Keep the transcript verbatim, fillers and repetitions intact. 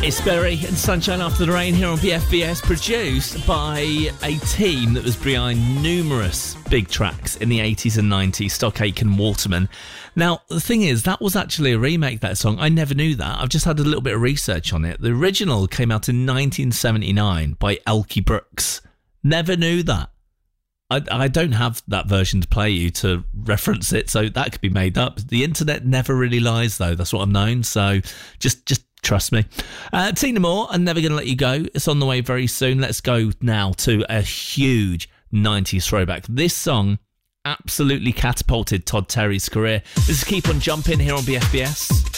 It's Berry and Sunshine After the Rain here on B F B S, produced by a team that was behind numerous big tracks in the eighties and nineties, Stock Aitken Waterman. Now, the thing is, that was actually a remake, that song. I never knew that. I've just had a little bit of research on it. The original came out in nineteen seventy-nine by Elkie Brooks. Never knew that. I, I don't have that version to play you to reference it, so that could be made up. The internet never really lies, though. That's what I've known, so just just trust me. Uh, Tina Moore, I'm Never Gonna Let You Go. It's on the way very soon. Let's go now to a huge nineties throwback. This song absolutely catapulted Todd Terry's career. This is Keep On Jumping here on B F B S.